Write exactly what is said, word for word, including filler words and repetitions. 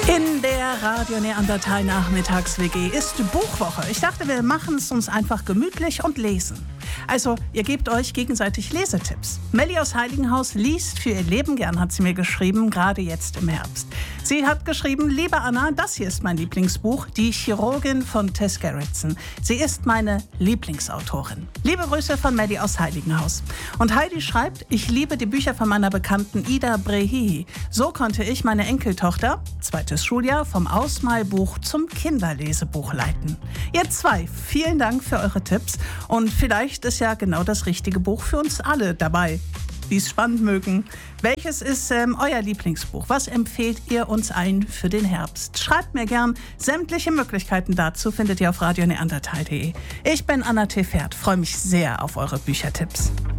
In der Radio Neandertal Nachmittags-W G ist Buchwoche. Ich dachte, wir machen es uns einfach gemütlich und lesen. Also, ihr gebt euch gegenseitig Lesetipps. Melli aus Heiligenhaus liest für ihr Leben gern, hat sie mir geschrieben, gerade jetzt im Herbst. Sie hat geschrieben, liebe Anna, das hier ist mein Lieblingsbuch, Die Chirurgin von Tess Gerritsen. Sie ist meine Lieblingsautorin. Liebe Grüße von Melli aus Heiligenhaus. Und Heidi schreibt, ich liebe die Bücher von meiner Bekannten Ida Brehihi. So konnte ich meine Enkeltochter, zweites Schuljahr, vom Ausmalbuch zum Kinderlesebuch leiten. Ihr zwei, vielen Dank für eure Tipps und vielleicht ist ja genau das richtige Buch für uns alle dabei, die es spannend mögen. Welches ist ähm, euer Lieblingsbuch? Was empfehlt ihr uns ein für den Herbst? Schreibt mir gern. Sämtliche Möglichkeiten dazu findet ihr auf radio neandertal punkt de. Ich bin Anna T. Pferd, freue mich sehr auf eure Büchertipps.